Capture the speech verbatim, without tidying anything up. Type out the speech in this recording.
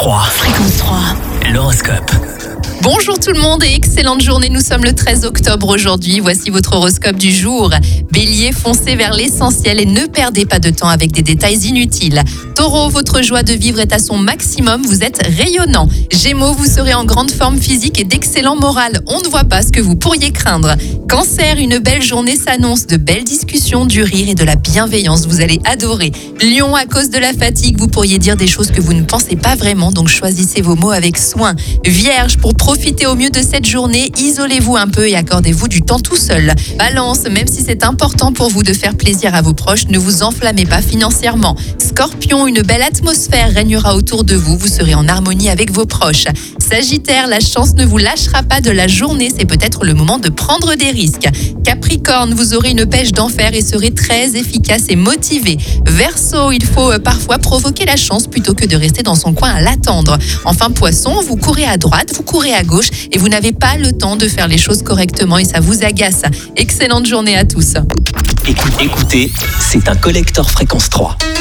trois. Fréquence trois. L'horoscope. Bonjour tout le monde et excellente journée. Nous sommes le treize octobre aujourd'hui. Voici votre horoscope du jour. Bélier, foncez vers l'essentiel et ne perdez pas de temps avec des détails inutiles. Taureau, votre joie de vivre est à son maximum. Vous êtes rayonnant. Gémeaux, vous serez en grande forme physique et d'excellent moral. On ne voit pas ce que vous pourriez craindre. Cancer, une belle journée s'annonce. De belles discussions, du rire et de la bienveillance. Vous allez adorer. Lion, à cause de la fatigue, vous pourriez dire des choses que vous ne pensez pas vraiment. Donc choisissez vos mots avec soin. Vierge, pour profitez au mieux de cette journée, isolez-vous un peu et accordez-vous du temps tout seul. Balance, même si c'est important pour vous de faire plaisir à vos proches, ne vous enflammez pas financièrement. Scorpion, une belle atmosphère régnera autour de vous, vous serez en harmonie avec vos proches. Sagittaire, la chance ne vous lâchera pas de la journée, c'est peut-être le moment de prendre des risques. Capricorne, vous aurez une pêche d'enfer et serez très efficace et motivé. Verseau, il faut parfois provoquer la chance plutôt que de rester dans son coin à l'attendre. Enfin Poisson, vous courez à droite, vous courez à gauche et vous n'avez pas le temps de faire les choses correctement et ça vous agace. Excellente journée à tous. Écoutez, écoutez, c'est un collector Fréquence trois.